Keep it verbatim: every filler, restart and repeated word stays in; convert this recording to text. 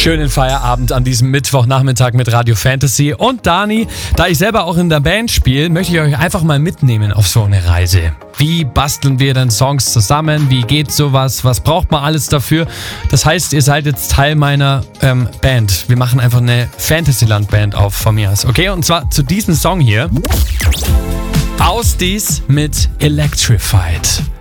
Schönen Feierabend an diesem Mittwochnachmittag mit Radio Fantasy und Dani. Da ich selber auch in der Band spiele, möchte ich euch einfach mal mitnehmen auf so eine Reise. Wie basteln wir denn Songs zusammen? Wie geht sowas? Was braucht man alles dafür? Das heißt, ihr seid jetzt Teil meiner ähm, Band. Wir machen einfach eine Fantasyland-Band auf von mir aus. Okay, und zwar zu diesem Song hier. Ausdies mit Electrified.